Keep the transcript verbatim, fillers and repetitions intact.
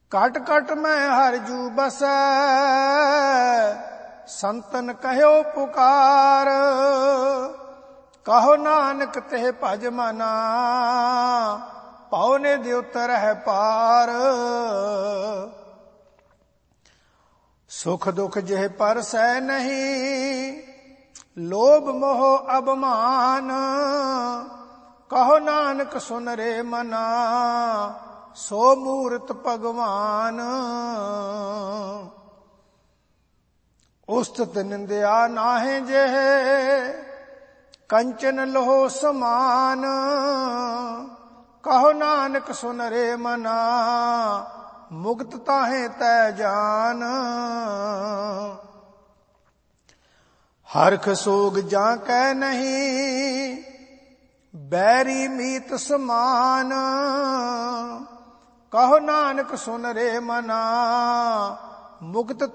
Cut cut मैं हर जू बसै, संतन कहो पुकार। कहो नानक तेह भज मना, पाओ ने द्योतर है पार। सुख दुख जेह पर सह नहीं, लोभ मोह अभिमान। कहो नानक सुन रे मना, सो मूरत भगवान। उस्तत निंदया नाहे जेह, कंचन लोह समान। कहो नानक सुन रे मना, मुक्त ताहे तै जान। हरख सोग जां कै नहीं, बैरी मीत समान। कहो नानक सुन रे मना, मुक्त